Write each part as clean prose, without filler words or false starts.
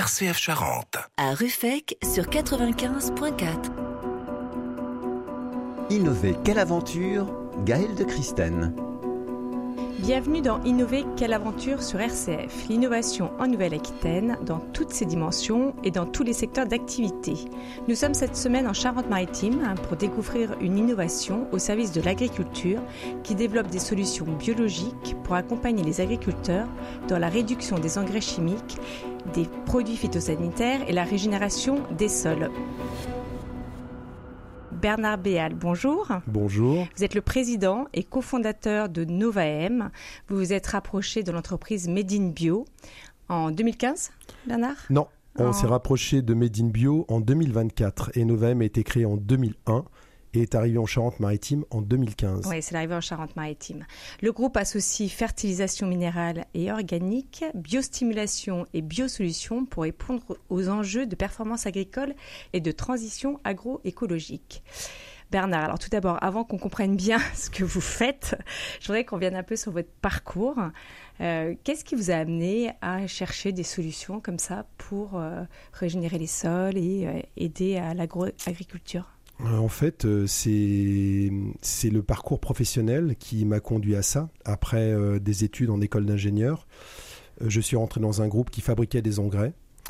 RCF Charente. À Ruffec sur 95.4. Innover, quelle aventure, Gaëlle de Christène. Bienvenue dans Innover, quelle aventure sur RCF, l'innovation en Nouvelle-Aquitaine dans toutes ses dimensions et dans tous les secteurs d'activité. Nous sommes cette semaine en Charente-Maritime pour découvrir une innovation au service de l'agriculture qui développe des solutions biologiques pour accompagner les agriculteurs dans la réduction des engrais chimiques, des produits phytosanitaires et la régénération des sols. Bernard Béal, bonjour. Bonjour. Vous êtes le président et cofondateur de Novaem. Vous vous êtes rapproché de l'entreprise Made in Bio en 2015, Bernard ? Non, on s'est rapproché de Made in Bio en 2024 et Novaem a été créé en 2001 et est arrivé en Charente-Maritime en 2015. Oui, c'est l'arrivée en Charente-Maritime. Le groupe associe fertilisation minérale et organique, biostimulation et biosolutions pour répondre aux enjeux de performance agricole et de transition agroécologique. Bernard, alors tout d'abord, avant qu'on comprenne bien ce que vous faites, je voudrais qu'on vienne un peu sur votre parcours. Qu'est-ce qui vous a amené à chercher des solutions comme ça pour régénérer les sols et aider à l'agroagriculture ? En fait, c'est le parcours professionnel qui m'a conduit à ça. Après des études en école d'ingénieur, je suis rentré dans un groupe qui fabriquait des engrais.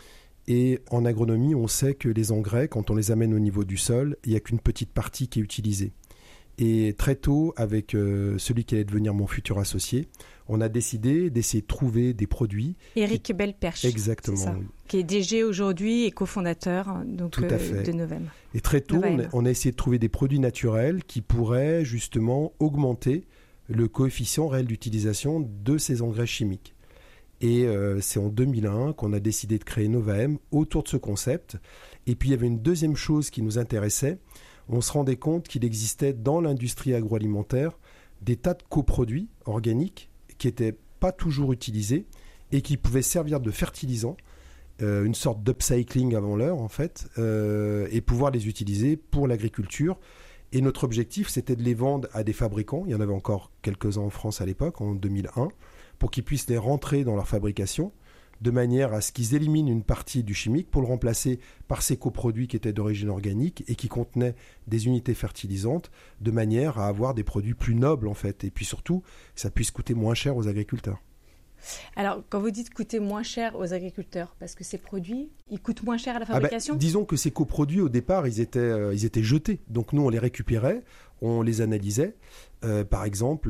Et en agronomie, on sait que les engrais, quand on les amène au niveau du sol, il n'y a qu'une petite partie qui est utilisée. Et très tôt, avec celui qui allait devenir mon futur associé, on a décidé d'essayer de trouver des produits. Éric Belperche. Exactement. C'est ça, qui est DG aujourd'hui et cofondateur donc, de Novaem. Et très tôt, on a essayé de trouver des produits naturels qui pourraient justement augmenter le coefficient réel d'utilisation de ces engrais chimiques. Et c'est en 2001 qu'on a décidé de créer Novaem autour de ce concept. Et puis il y avait une deuxième chose qui nous intéressait. On se rendait compte qu'il existait dans l'industrie agroalimentaire des tas de coproduits organiques qui n'étaient pas toujours utilisés et qui pouvaient servir de fertilisants, une sorte d'upcycling avant l'heure en fait, et pouvoir les utiliser pour l'agriculture. Et notre objectif, c'était de les vendre à des fabricants, il y en avait encore quelques-uns en France à l'époque, en 2001, pour qu'ils puissent les rentrer dans leur fabrication, de manière à ce qu'ils éliminent une partie du chimique pour le remplacer par ces coproduits qui étaient d'origine organique et qui contenaient des unités fertilisantes, de manière à avoir des produits plus nobles en fait, et puis surtout, que ça puisse coûter moins cher aux agriculteurs. Alors, quand vous dites coûter moins cher aux agriculteurs, parce que ces produits, ils coûtent moins cher à la fabrication ? Disons que ces coproduits, au départ, ils étaient jetés. Donc nous, on les récupérait, on les analysait. Par exemple,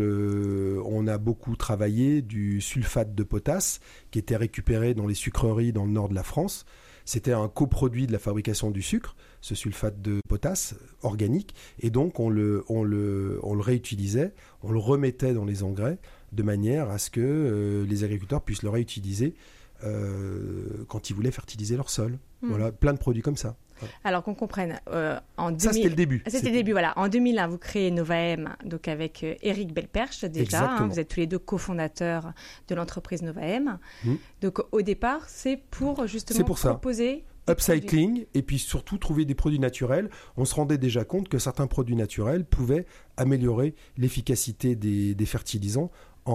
on a beaucoup travaillé du sulfate de potasse qui était récupéré dans les sucreries dans le nord de la France. C'était un coproduit de la fabrication du sucre, ce sulfate de potasse organique. Et donc, on le réutilisait, on le remettait dans les engrais de manière à ce que les agriculteurs puissent le réutiliser quand ils voulaient fertiliser leur sol. Voilà, plein de produits comme ça. Voilà. Alors qu'on comprenne, ça c'était le début. C'était le début, voilà. En 2001, vous créez Novaem, donc avec Éric Belperche déjà. Vous êtes tous les deux cofondateurs de l'entreprise Novaem. Donc au départ, c'est pour justement proposer upcycling et puis surtout trouver des produits naturels. On se rendait déjà compte que certains produits naturels pouvaient améliorer l'efficacité des fertilisants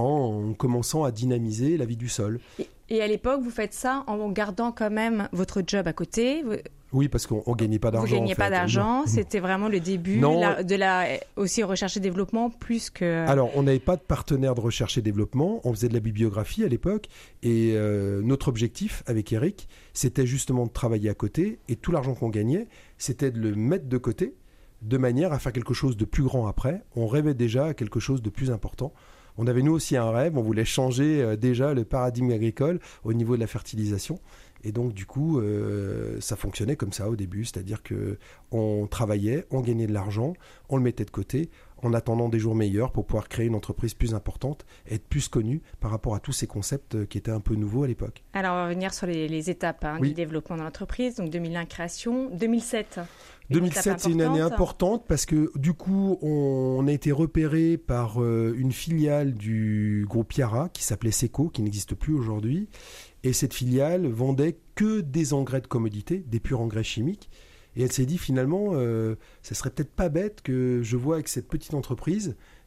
en commençant à dynamiser la vie du sol. Et à l'époque, vous faites ça en gardant quand même votre job à côté. Oui, parce qu'on ne gagnait pas d'argent. Vous ne gagnez pas d'argent, c'était vraiment le début de la aussi recherche et développement plus que... Alors, on n'avait pas de partenaire de recherche et développement, on faisait de la bibliographie à l'époque, et notre objectif avec Eric, c'était justement de travailler à côté, et tout l'argent qu'on gagnait, c'était de le mettre de côté, de manière à faire quelque chose de plus grand après. On rêvait déjà à quelque chose de plus important. On avait nous aussi un rêve, on voulait changer déjà le paradigme agricole au niveau de la fertilisation. Et donc du coup, ça fonctionnait comme ça au début, c'est-à-dire qu'on travaillait, on gagnait de l'argent, on le mettait de côté, en attendant des jours meilleurs pour pouvoir créer une entreprise plus importante et être plus connue par rapport à tous ces concepts qui étaient un peu nouveaux à l'époque. Alors on va revenir sur les étapes du développement de l'entreprise, donc 2001 création, 2007... 2007, c'est une année importante parce que du coup, on a été repéré par une filiale du groupe Yara qui s'appelait Seco, qui n'existe plus aujourd'hui. Et cette filiale vendait que des engrais de commodité, des purs engrais chimiques. Et elle s'est dit finalement, ça serait peut-être pas bête que je vois avec cette petite entreprise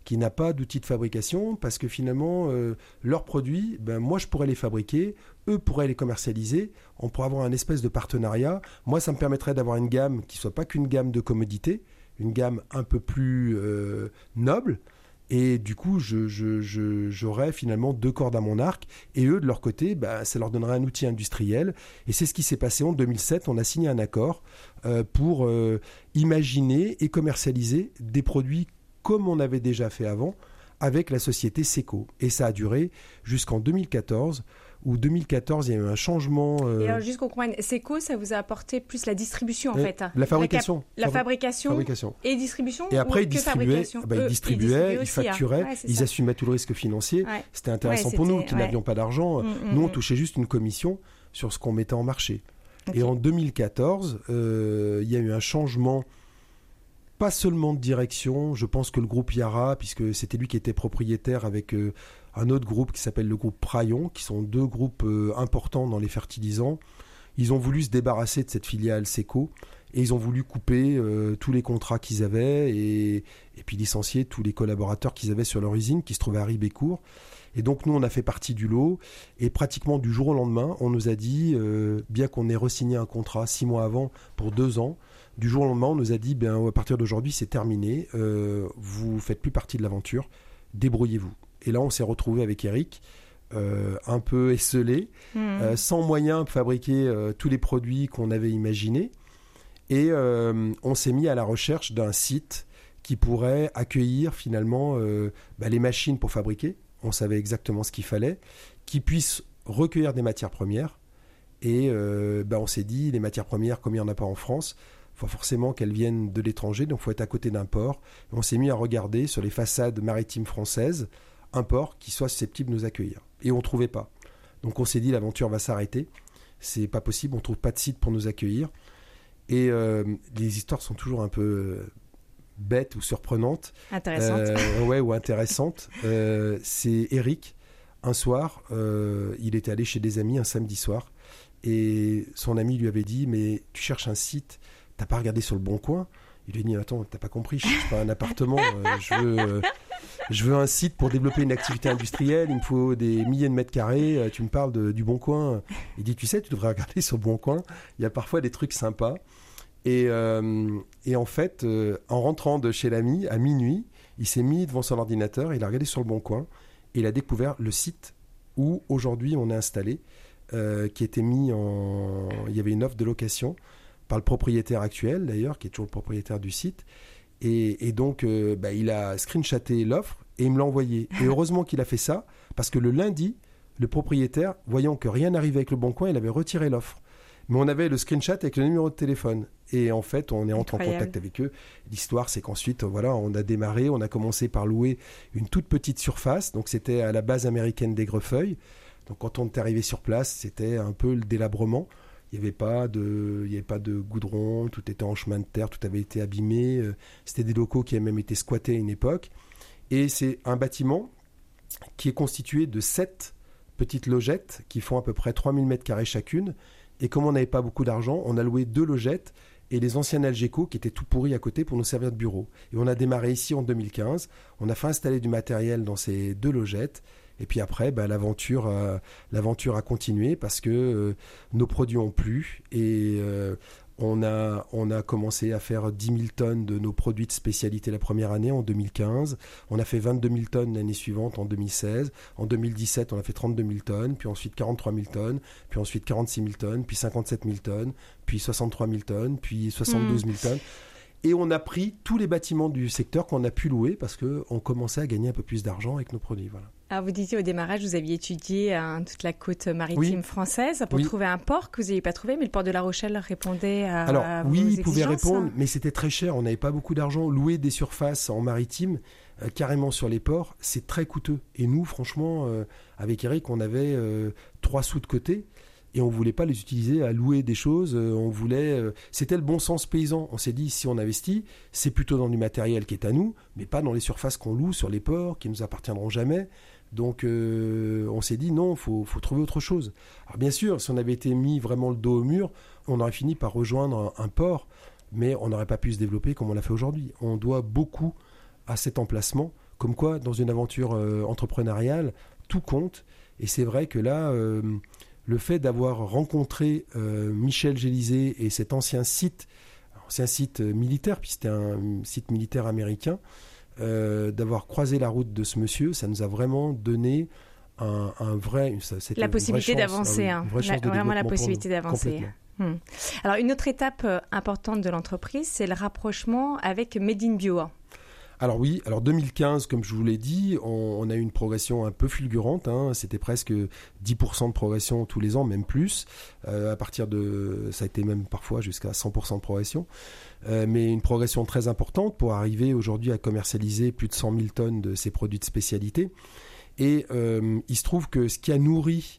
qui n'a pas d'outils de fabrication, parce que finalement, leurs produits, moi je pourrais les fabriquer, eux pourraient les commercialiser, on pourrait avoir un espèce de partenariat. Moi, ça me permettrait d'avoir une gamme qui ne soit pas qu'une gamme de commodité, une gamme un peu plus noble. Et du coup, j'aurais finalement 2 cordes à mon arc. Et eux, de leur côté, ça leur donnerait un outil industriel. Et c'est ce qui s'est passé en 2007. On a signé un accord pour imaginer et commercialiser des produits comme on avait déjà fait avant avec la société Seco. Et ça a duré jusqu'en 2014. Où 2014, il y a eu un changement... Et alors, juste qu'on comprenne, Seco, ça vous a apporté plus la distribution, en fait. La fabrication. La fabrication et distribution. Et après, ils distribuaient, ils aussi, facturaient, ils assumaient tout le risque financier. Ouais. C'était intéressant pour nous, qui n'avions pas d'argent. Nous, on touchait juste une commission sur ce qu'on mettait en marché. Okay. Et en 2014, il y a eu un changement, pas seulement de direction. Je pense que le groupe Yara, puisque c'était lui qui était propriétaire avec... un autre groupe qui s'appelle le groupe Praillon, qui sont 2 groupes importants dans les fertilisants. Ils ont voulu se débarrasser de cette filiale Seco et ils ont voulu couper tous les contrats qu'ils avaient et puis licencier tous les collaborateurs qu'ils avaient sur leur usine qui se trouvait à Ribécourt. Et donc nous, on a fait partie du lot et pratiquement du jour au lendemain, on nous a dit, bien qu'on ait re-signé un contrat 6 mois avant pour 2 ans, du jour au lendemain, on nous a dit, à partir d'aujourd'hui, c'est terminé, vous ne faites plus partie de l'aventure, débrouillez-vous. Et là, on s'est retrouvé avec Eric, un peu esseulé, sans moyen de fabriquer tous les produits qu'on avait imaginés. Et on s'est mis à la recherche d'un site qui pourrait accueillir finalement les machines pour fabriquer. On savait exactement ce qu'il fallait, qui puisse recueillir des matières premières. Et on s'est dit, les matières premières, comme il n'y en a pas en France, il faut forcément qu'elles viennent de l'étranger, donc il faut être à côté d'un port. Et on s'est mis à regarder sur les façades maritimes françaises un port qui soit susceptible de nous accueillir. Et on ne trouvait pas. Donc on s'est dit, l'aventure va s'arrêter. C'est pas possible, on ne trouve pas de site pour nous accueillir. Et les histoires sont toujours un peu bêtes ou surprenantes. Intéressantes. Ou intéressantes. C'est Eric, un soir, il était allé chez des amis un samedi soir. Et son ami lui avait dit, mais tu cherches un site, t'as pas regardé sur le Bon Coin ? Il lui a dit, attends, t'as pas compris, je cherche pas un appartement, je veux un site pour développer une activité industrielle, il me faut des milliers de mètres carrés, tu me parles du Bon Coin. Il dit, tu sais, tu devrais regarder sur le Bon Coin, il y a parfois des trucs sympas. Et en fait, en rentrant de chez l'ami, à minuit, il s'est mis devant son ordinateur, il a regardé sur le Bon Coin, et il a découvert le site où aujourd'hui on est installé, qui était mis en... Il y avait une offre de location par le propriétaire actuel d'ailleurs, qui est toujours le propriétaire du site. Et donc, il a screenshoté l'offre et il me l'a envoyé. Et heureusement qu'il a fait ça, parce que le lundi, le propriétaire, voyant que rien n'arrivait avec le Bon Coin, il avait retiré l'offre. Mais on avait le screenshot avec le numéro de téléphone. Et en fait, on est entré en contact avec eux. L'histoire, c'est qu'ensuite, on a démarré. On a commencé par louer une toute petite surface. Donc, c'était à la base américaine d'Aigrefeuille. Donc, quand on est arrivé sur place, c'était un peu le délabrement. Il n'y avait pas de goudron, tout était en chemin de terre, tout avait été abîmé. C'était des locaux qui avaient même été squattés à une époque. Et c'est un bâtiment qui est constitué de 7 petites logettes qui font à peu près 3000 m² chacune. Et comme on n'avait pas beaucoup d'argent, on a loué 2 logettes et les anciens Algeco qui étaient tout pourris à côté pour nous servir de bureau. Et on a démarré ici en 2015. On a fait installer du matériel dans ces 2 logettes. Et puis après, l'aventure a continué parce que nos produits ont plu et on a commencé à faire 10 000 tonnes de nos produits de spécialité la première année en 2015. On a fait 22 000 tonnes l'année suivante en 2016. En 2017, on a fait 32 000 tonnes, puis ensuite 43 000 tonnes, puis ensuite 46 000 tonnes, puis 57 000 tonnes, puis 63 000 tonnes, puis 72 000 tonnes. Et on a pris tous les bâtiments du secteur qu'on a pu louer parce qu'on commençait à gagner un peu plus d'argent avec nos produits. Voilà. Alors vous disiez au démarrage, vous aviez étudié toute la côte maritime française pour trouver un port que vous n'aviez pas trouvé, mais le port de La Rochelle répondait à vos exigences. Il pouvait répondre, mais c'était très cher. On n'avait pas beaucoup d'argent. Louer des surfaces en maritime, carrément sur les ports, c'est très coûteux. Et nous, franchement, avec Eric, on avait 3 sous de côté. Et on ne voulait pas les utiliser à louer des choses. C'était le bon sens paysan. On s'est dit, si on investit, c'est plutôt dans du matériel qui est à nous, mais pas dans les surfaces qu'on loue sur les ports, qui ne nous appartiendront jamais. Donc, on s'est dit, non, faut trouver autre chose. Alors, bien sûr, si on avait été mis vraiment le dos au mur, on aurait fini par rejoindre un port, mais on n'aurait pas pu se développer comme on l'a fait aujourd'hui. On doit beaucoup à cet emplacement Comme quoi, dans une aventure entrepreneuriale, tout compte. Et c'est vrai que là, le fait d'avoir rencontré Michel Gélisé et cet ancien site militaire, puis c'était un site militaire américain, d'avoir croisé la route de ce monsieur, ça nous a vraiment donné la possibilité d'avancer. Vraiment la possibilité d'avancer. Alors, une autre étape importante de l'entreprise, c'est le rapprochement avec Made in Bio. Alors oui, 2015, comme je vous l'ai dit, on a eu une progression un peu fulgurante. C'était presque 10% de progression tous les ans, même plus. À partir de, ça a été même parfois jusqu'à 100% de progression. Mais une progression très importante pour arriver aujourd'hui à commercialiser plus de 100 000 tonnes de ces produits de spécialité. Et il se trouve que ce qui a nourri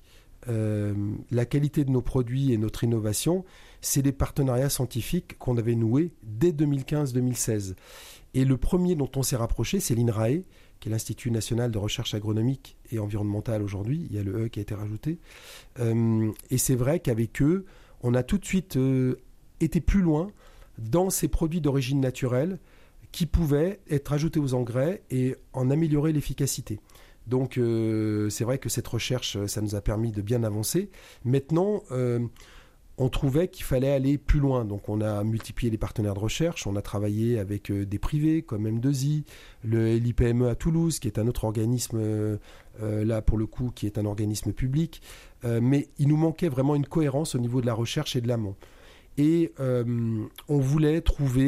la qualité de nos produits et notre innovation, c'est les partenariats scientifiques qu'on avait noués dès 2015-2016. Et le premier dont on s'est rapproché, c'est l'INRAE, qui est l'Institut national de recherche agronomique et environnementale aujourd'hui. Il y a le E qui a été rajouté. Et c'est vrai qu'avec eux, on a tout de suite été plus loin dans ces produits d'origine naturelle qui pouvaient être ajoutés aux engrais et en améliorer l'efficacité. Donc c'est vrai que cette recherche, ça nous a permis de bien avancer. Maintenant, on trouvait qu'il fallait aller plus loin. Donc on a multiplié les partenaires de recherche, on a travaillé avec des privés comme M2I, l'IPME à Toulouse, qui est un autre organisme, là pour le coup, qui est un organisme public. Mais il nous manquait vraiment une cohérence au niveau de la recherche et de l'amont. Et on voulait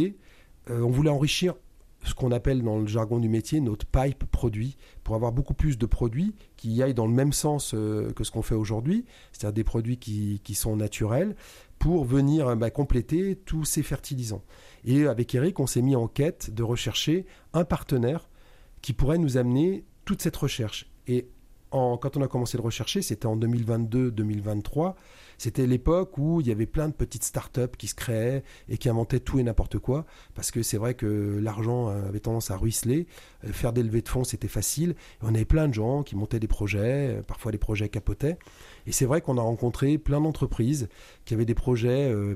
enrichir ce qu'on appelle dans le jargon du métier notre pipe produit, pour avoir beaucoup plus de produits qui aillent dans le même sens que ce qu'on fait aujourd'hui, c'est-à-dire des produits qui sont naturels, pour venir compléter tous ces fertilisants. Et avec Eric, on s'est mis en quête de rechercher un partenaire qui pourrait nous amener toute cette recherche. Et quand on a commencé de rechercher, c'était en 2022-2023, c'était l'époque où il y avait plein de petites startups qui se créaient et qui inventaient tout et n'importe quoi, parce que c'est vrai que l'argent avait tendance à ruisseler, faire des levées de fonds c'était facile, et on avait plein de gens qui montaient des projets, parfois les projets capotaient, et c'est vrai qu'on a rencontré plein d'entreprises qui avaient des projets